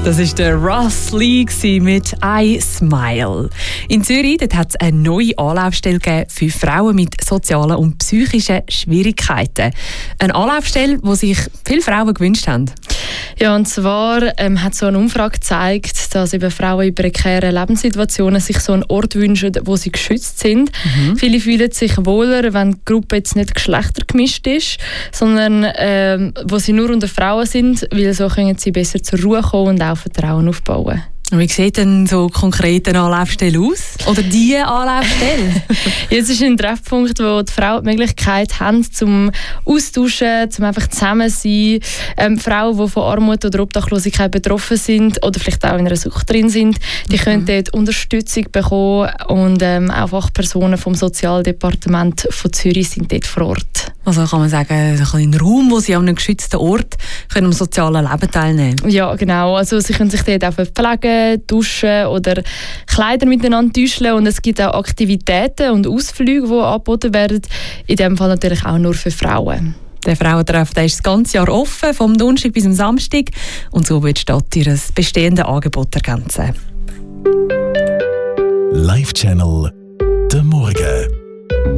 Das war der Russ Lee mit «I Smile». In Zürich hat es eine neue Anlaufstelle gegeben für Frauen mit sozialen und psychischen Schwierigkeiten. Eine Anlaufstelle, die sich viele Frauen gewünscht haben. Ja, und zwar hat so eine Umfrage gezeigt, dass eben Frauen in prekären Lebenssituationen sich so einen Ort wünschen, wo sie geschützt sind. Viele fühlen sich wohler, wenn die Gruppe jetzt nicht geschlechtergemischt ist, sondern wo sie nur unter Frauen sind, weil so können sie besser zur Ruhe kommen und auch Vertrauen aufbauen. Wie sieht denn so konkret eine Anlaufstelle aus? Oder die Anlaufstelle? Jetzt ist ein Treffpunkt, wo die Frauen die Möglichkeit haben, zum Austauschen, zum einfach zusammen sein. Frauen, die von Armut oder Obdachlosigkeit betroffen sind oder vielleicht auch in einer Sucht drin sind, die können dort Unterstützung bekommen und auch Fachpersonen vom Sozialdepartement von Zürich sind dort vor Ort. Also kann man sagen, ein Raum, wo sie an einem geschützten Ort können am sozialen Leben teilnehmen können. Ja, genau. Also sie können sich dort auch verpflegen, duschen oder Kleider miteinander täuschen und es gibt auch Aktivitäten und Ausflüge, die angeboten werden. In diesem Fall natürlich auch nur für Frauen. Der Frauentreff ist das ganze Jahr offen, vom Donnerstag bis zum Samstag. Und so wird die Stadt ihr bestehendes Angebot ergänzen. Live Channel, der Morgen.